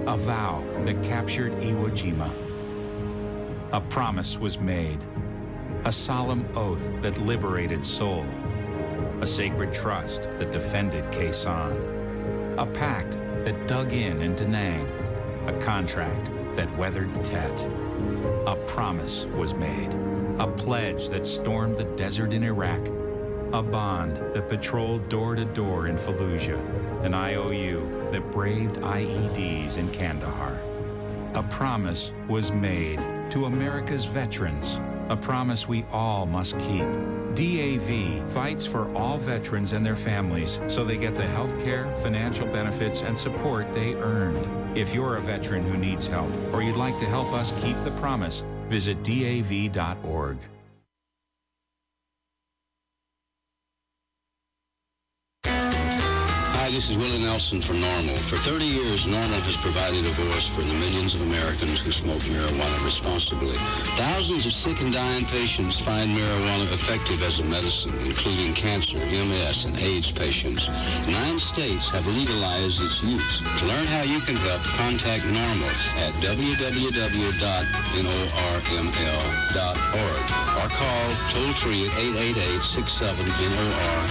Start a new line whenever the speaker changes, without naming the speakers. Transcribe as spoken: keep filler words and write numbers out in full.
a vow that captured Iwo Jima. A promise was made, a solemn oath that liberated Seoul, a sacred trust that defended Khe-Sanh, a pact that dug in in Da Nang, a contract that weathered Tet. A promise was made, a pledge that stormed the desert in Iraq, a bond that patrolled door to door in Fallujah, an I O U that braved I E Ds in Kandahar. A promise was made to America's veterans, a promise we all must keep. D A V fights for all veterans and their families so they get the health care, financial benefits, and support they earned. If you're a veteran who needs help or you'd like to help us keep the promise, visit D A V dot org.
Hi, this is Willie Nelson from NORML. For thirty years, NORML has provided a voice for the millions of Americans who smoke marijuana responsibly. Thousands of sick and dying patients find marijuana effective as a medicine, including cancer, M S, and AIDS patients. Nine states have legalized its use. To learn how you can help, contact NORML at w w w dot norml dot org or call toll-free at eight eight eight, six seven, N O R